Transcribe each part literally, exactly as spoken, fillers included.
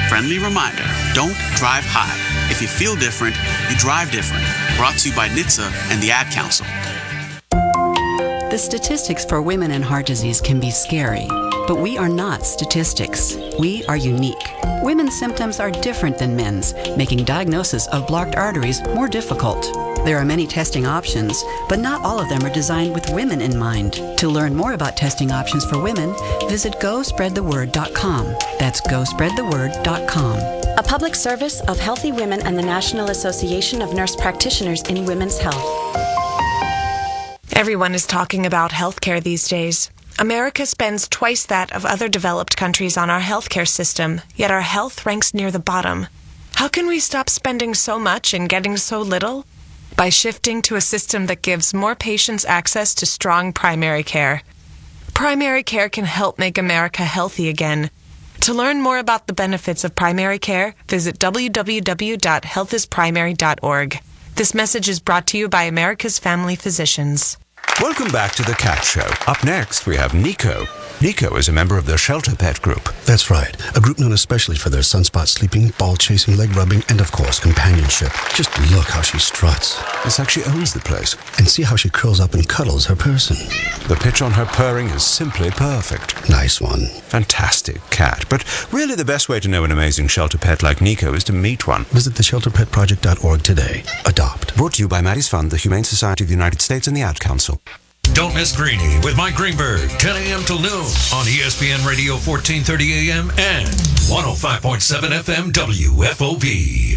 Friendly reminder, don't drive high. If you feel different, you drive different. Brought to you by N H T S A and the Ad Council. The statistics for women and heart disease can be scary, but we are not statistics. We are unique. Women's symptoms are different than men's, making diagnosis of blocked arteries more difficult. There are many testing options, but not all of them are designed with women in mind. To learn more about testing options for women, visit go spread the word dot com. That's go spread the word dot com. A public service of Healthy Women and the National Association of Nurse Practitioners in Women's Health. Everyone is talking about healthcare these days. America spends twice that of other developed countries on our healthcare system, yet our health ranks near the bottom. How can we stop spending so much and getting so little? By shifting to a system that gives more patients access to strong primary care. Primary care can help make America healthy again. To learn more about the benefits of primary care, visit w w w dot health is primary dot org. This message is brought to you by America's Family Physicians. Welcome back to The Cat Show. Up next, we have Nico. Nico is a member of the Shelter Pet Group. That's right. A group known especially for their sunspot sleeping, ball chasing, leg rubbing, and of course, companionship. Just look how she struts. It's like she owns the place. And see how she curls up and cuddles her person. The pitch on her purring is simply perfect. Nice one. Fantastic cat. But really the best way to know an amazing shelter pet like Nico is to meet one. Visit the shelter pet project dot org today. Adopt. Brought to you by Maddie's Fund, the Humane Society of the United States, and the Ad Council. Don't miss Greeny with Mike Greenberg, ten a.m. till noon on E S P N Radio fourteen thirty a.m. and one oh five point seven F M W F O P.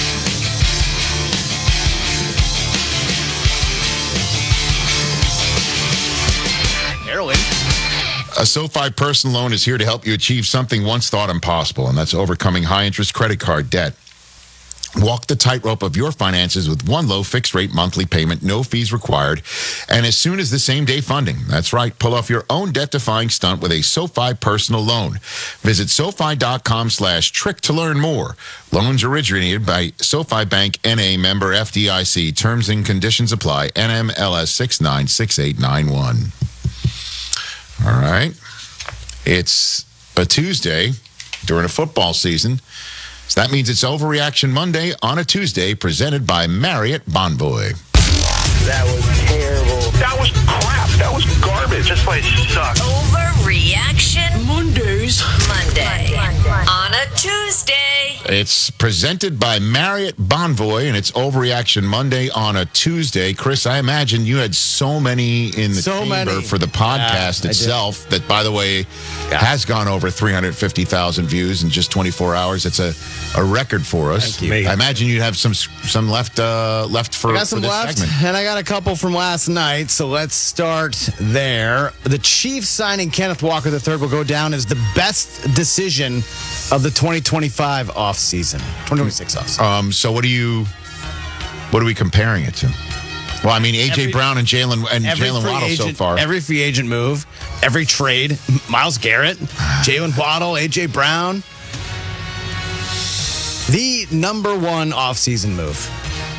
Heroin. A SoFi personal loan is here to help you achieve something once thought impossible, and that's overcoming high-interest credit card debt. Walk the tightrope of your finances with one low fixed-rate monthly payment, no fees required, and as soon as the same-day funding. That's right. Pull off your own debt-defying stunt with a SoFi personal loan. Visit SoFi.com slash trick to learn more. Loans originated by SoFi Bank N A member F D I C. Terms and conditions apply. N M L S six nine six eight nine one. All right. It's a Tuesday during a football season. So that means it's Overreaction Monday on a Tuesday, presented by Marriott Bonvoy. That was terrible. That was crap. That was garbage. This place sucks. Overreaction Mondays. Monday. Monday. On a Tuesday. It's presented by Marriott Bonvoy, and it's Overreaction Monday on a Tuesday. Chris, I imagine you had so many in the so chamber many. for the podcast yeah, itself that, by the way, yeah. has gone over three hundred fifty thousand views in just twenty-four hours. It's a, a record for us. Thank you. I imagine you have some some left uh, left for, I got some for this left, segment. and I got a couple from last night, so let's start there. The Chiefs signing Kenneth Walker the third will go down as the best decision of the twenty twenty-five offseason, twenty twenty-six offseason. Um, so what do you, what are we comparing it to? Well, I mean, A J. Brown and Jalen and Jalen Waddle agent, so far. Every free agent move, every trade, Myles Garrett, Jalen Waddle, A J. Brown. The number one offseason move.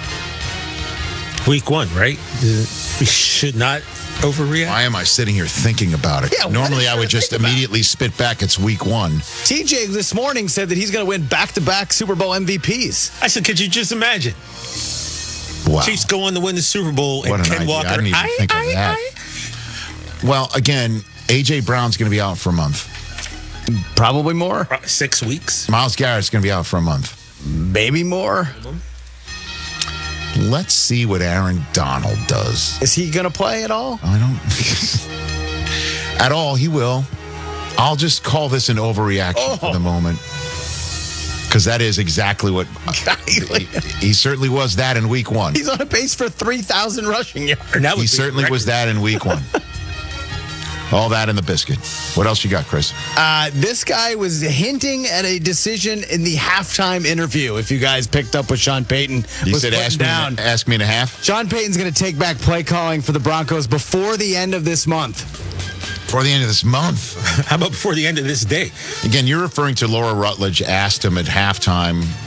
Week one, right? We should not overreact. Why am I sitting here thinking about it? Yeah, Normally, I would just immediately spit back. It's week one. T J this morning said that he's going to win back-to-back Super Bowl M V Ps. I said, could you just imagine? Wow. Chiefs go on to win the Super Bowl, What and an Ken idea. Walker. I didn't even I, think I, of that. I, Well, again, A J. Brown's going to be out for a month. Probably more. Six weeks. Myles Garrett's going to be out for a month. Maybe more. Let's see what Aaron Donald does. Is he going to play at all? I don't. At all, he will. I'll just call this an overreaction Oh. for the moment. Because that is exactly what. he, he certainly was that in week one. He's on a pace for three thousand rushing yards. That would He be certainly a was record. that in week one. All that in the biscuit. What else you got, Chris? Uh, this guy was hinting at a decision in the halftime interview. If you guys picked up what Sean Payton He was said, putting ask down. me, ask me in a half. Sean Payton's going to take back play calling for the Broncos before the end of this month. Before the end of this month. How about before the end of this day? Again, you're referring to Laura Rutledge asked him at halftime